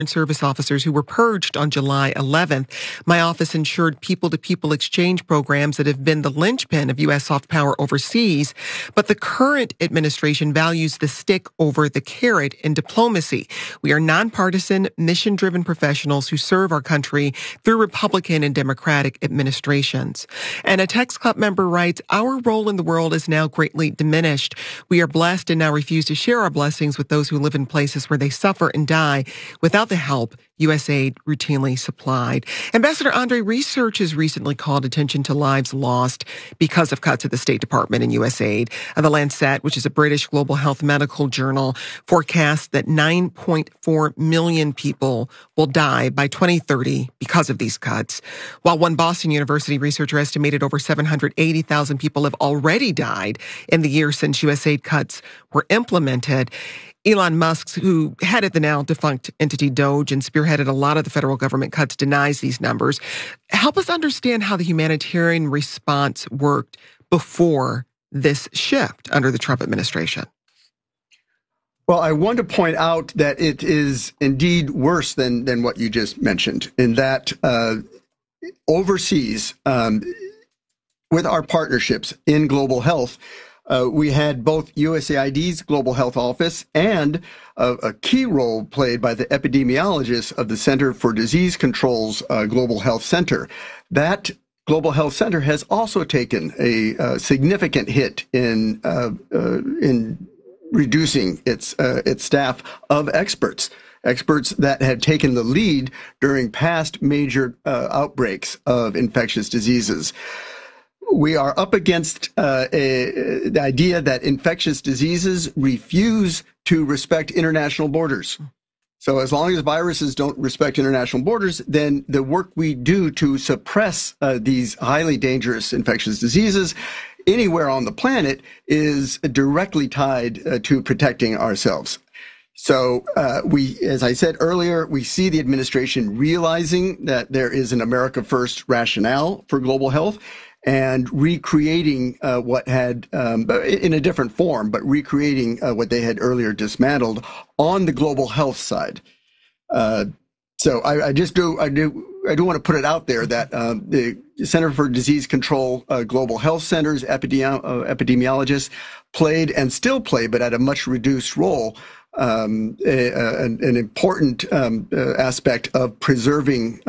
Service officers who were purged on July 11th. My office ensured people-to-people exchange programs that have been the linchpin of U.S. soft power overseas. But the current administration values the stick over the carrot in diplomacy. We are nonpartisan, mission-driven professionals who serve our country through Republican and Democratic administrations. And a Text Club member writes, our role in the world is now greatly diminished. We are blessed and now refuse to share our blessings with those who live in places where they suffer and die without the help USAID routinely supplied. Ambassador Andre, research has recently called attention to lives lost because of cuts at the State Department and USAID. The Lancet, which is a British global health medical journal, forecasts that 9.4 million people will die by 2030 because of these cuts. While one Boston University researcher estimated over 780,000 people have already died in the year since USAID cuts were implemented. Elon Musk, who headed the now defunct entity Doge and spearheaded a lot of the federal government cuts, denies these numbers. Help us understand how the humanitarian response worked before this shift under the Trump administration. Well, I want to point out that it is indeed worse than what you just mentioned, in that overseas, with our partnerships in global health, we had both USAID's Global Health Office and a key role played by the epidemiologists of the Center for Disease Control's Global Health Center. That Global Health Center has also taken a significant hit in reducing its staff of experts that had taken the lead during past major outbreaks of infectious diseases. We are up against the idea that infectious diseases refuse to respect international borders. So as long as viruses don't respect international borders, then the work we do to suppress these highly dangerous infectious diseases anywhere on the planet is directly tied to protecting ourselves. So as I said earlier, we see the administration realizing that there is an America First rationale for global health, and recreating what had, in a different form, but recreating what they had earlier dismantled on the global health side. So I do want to put it out there that the Center for Disease Control Global Health Center's epidemiologists played and still play, but at a much reduced role, an important aspect of preserving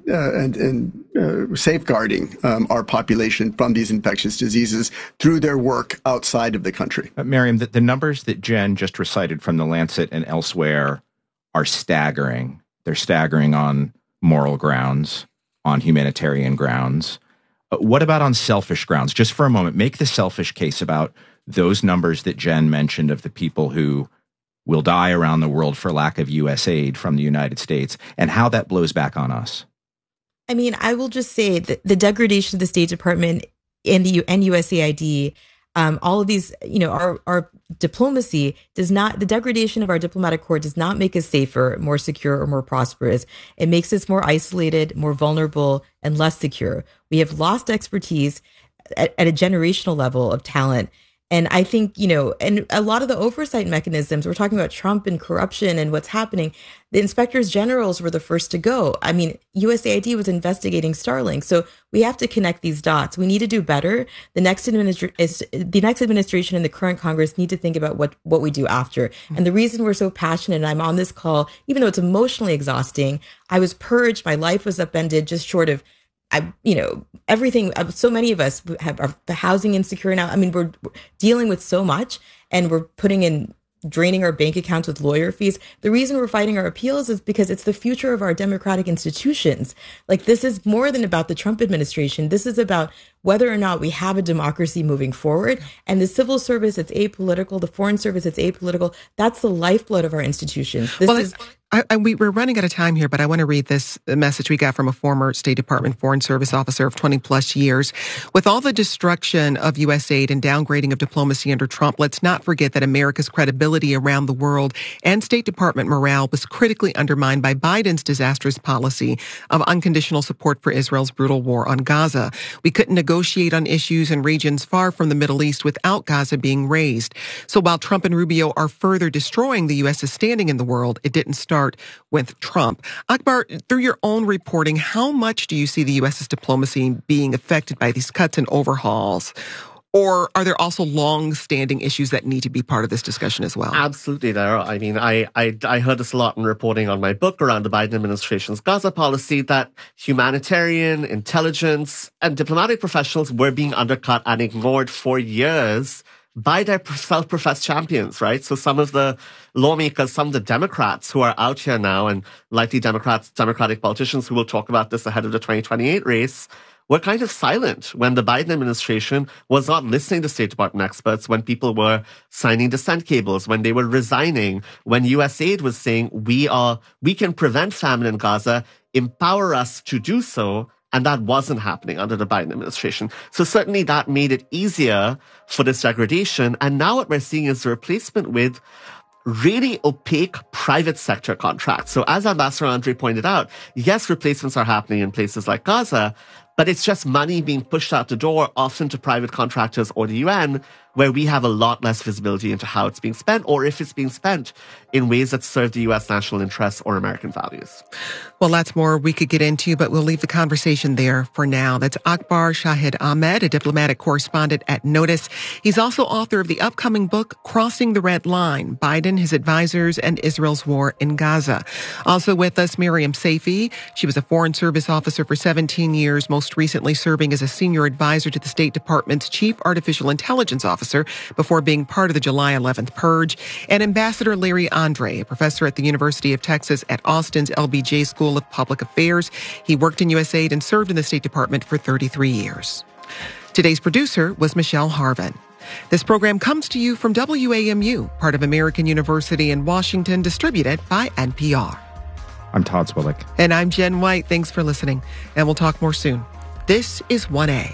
and safeguarding our population from these infectious diseases through their work outside of the country. Miriam, the numbers that Jen just recited from the Lancet and elsewhere are staggering. They're staggering on moral grounds, on humanitarian grounds. What about on selfish grounds? Just for a moment, make the selfish case about those numbers that Jen mentioned of the people who will die around the world for lack of U.S. aid from the United States, and how that blows back on us. I mean, I will just say that the degradation of the State Department and USAID, all of these, our diplomacy the degradation of our diplomatic corps does not make us safer, more secure, or more prosperous. It makes us more isolated, more vulnerable, and less secure. We have lost expertise at a generational level of talent. And I think, and a lot of the oversight mechanisms, we're talking about Trump and corruption and what's happening. The inspectors generals were the first to go. I mean, USAID was investigating Starlink. So we have to connect these dots. We need to do better. The next administration and the current Congress need to think about what we do after. And the reason we're so passionate, and I'm on this call, even though it's emotionally exhausting, I was purged. My life was upended just short of everything. So many of us have the housing insecure now. I mean, we're dealing with so much, and we're draining our bank accounts with lawyer fees. The reason we're fighting our appeals is because it's the future of our democratic institutions. Like, this is more than about the Trump administration. This is about whether or not we have a democracy moving forward. And the civil service, it's apolitical. The foreign service, it's apolitical. That's the lifeblood of our institutions. We're running out of time here, but I want to read this message we got from a former State Department Foreign Service officer of 20 plus years. With all the destruction of U.S. aid and downgrading of diplomacy under Trump, let's not forget that America's credibility around the world and State Department morale was critically undermined by Biden's disastrous policy of unconditional support for Israel's brutal war on Gaza. We couldn't negotiate on issues in regions far from the Middle East without Gaza being razed. So while Trump and Rubio are further destroying the U.S.'s standing in the world, it didn't start start with Trump. Akbar, through your own reporting, how much do you see the U.S.'s diplomacy being affected by these cuts and overhauls? Or are there also long-standing issues that need to be part of this discussion as well? Absolutely, there are. I mean, I heard this a lot in reporting on my book around the Biden administration's Gaza policy, that humanitarian, intelligence, and diplomatic professionals were being undercut and ignored for years by their self-professed champions, right? So some of the lawmakers, some of the Democrats who are out here now, and likely Democratic politicians who will talk about this ahead of the 2028 race, were kind of silent when the Biden administration was not listening to State Department experts, when people were signing dissent cables, when they were resigning, when USAID was saying, we can prevent famine in Gaza, empower us to do so. And that wasn't happening under the Biden administration. So certainly that made it easier for this degradation. And now what we're seeing is the replacement with really opaque private sector contracts. So as Ambassador Andre pointed out, yes, replacements are happening in places like Gaza, but it's just money being pushed out the door, often to private contractors or the UN, where we have a lot less visibility into how it's being spent, or if it's being spent in ways that serve the U.S. national interests or American values. Well, lots more we could get into, but we'll leave the conversation there for now. That's Akbar Shahid Ahmed, a diplomatic correspondent at Notice. He's also author of the upcoming book, Crossing the Red Line, Biden, His Advisors, and Israel's War in Gaza. Also with us, Miriam Saifi. She was a Foreign Service officer for 17 years, most recently serving as a senior advisor to the State Department's Chief Artificial Intelligence Officer before being part of the July 11th purge. And Ambassador Larry Andre, a professor at the University of Texas at Austin's LBJ School of Public Affairs. He worked in USAID and served in the State Department for 33 years. Today's producer was Michelle Harvin. This program comes to you from WAMU, part of American University in Washington, distributed by NPR. I'm Todd Swillick. And I'm Jen White. Thanks for listening, and we'll talk more soon. This is 1A.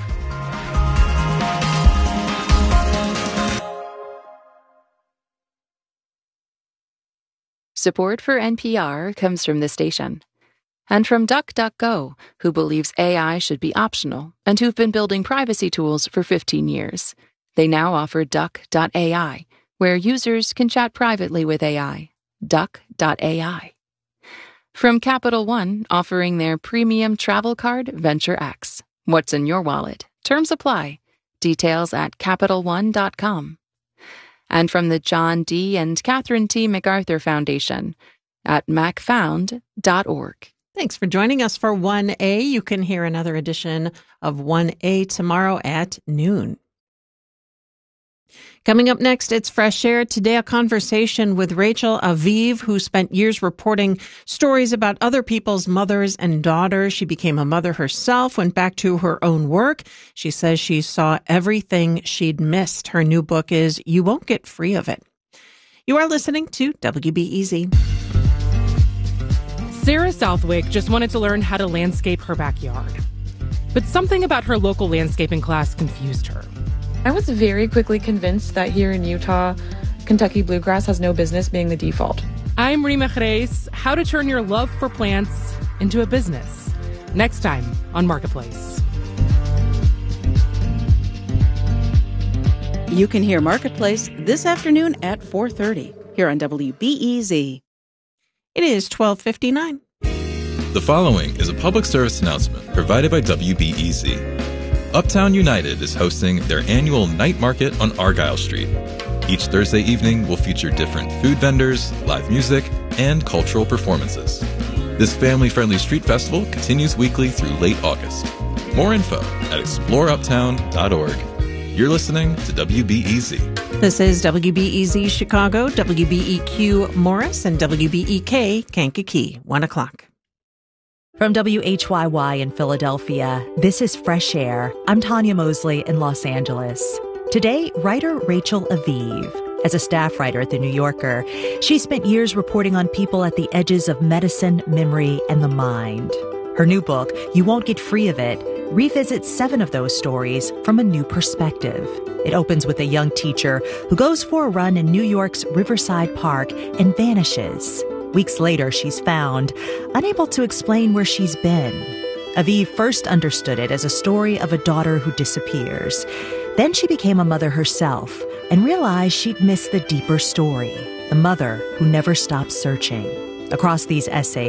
Support for NPR comes from the station. And from DuckDuckGo, who believes AI should be optional and who've been building privacy tools for 15 years. They now offer Duck.ai, where users can chat privately with AI. Duck.ai. From Capital One, offering their premium travel card, Venture X. What's in your wallet? Terms apply. Details at CapitalOne.com. And from the John D. and Catherine T. MacArthur Foundation at macfound.org. Thanks for joining us for 1A. You can hear another edition of 1A tomorrow at noon. Coming up next, it's Fresh Air. Today, a conversation with Rachel Aviv, who spent years reporting stories about other people's mothers and daughters. She became a mother herself, went back to her own work. She says she saw everything she'd missed. Her new book is You Won't Get Free of It. You are listening to WBEZ. Sarah Southwick just wanted to learn how to landscape her backyard. But something about her local landscaping class confused her. I was very quickly convinced that here in Utah, Kentucky bluegrass has no business being the default. I'm Rima Jerez, how to turn your love for plants into a business. Next time on Marketplace. You can hear Marketplace this afternoon at 4:30 here on WBEZ. It is 12:59. The following is a public service announcement provided by WBEZ. Uptown United is hosting their annual night market on Argyle Street. Each Thursday evening will feature different food vendors, live music, and cultural performances. This family-friendly street festival continues weekly through late August. More info at exploreuptown.org. You're listening to WBEZ. This is WBEZ Chicago, WBEQ Morris, and WBEK Kankakee, 1 o'clock. From WHYY in Philadelphia, this is Fresh Air. I'm Tanya Mosley in Los Angeles. Today, writer Rachel Aviv. As a staff writer at The New Yorker, she spent years reporting on people at the edges of medicine, memory, and the mind. Her new book, You Won't Get Free of It, revisits 7 of those stories from a new perspective. It opens with a young teacher who goes for a run in New York's Riverside Park and vanishes. Weeks later, she's found, unable to explain where she's been. Aviv first understood it as a story of a daughter who disappears. Then she became a mother herself, and realized she'd missed the deeper story, the mother who never stopped searching. Across these essays,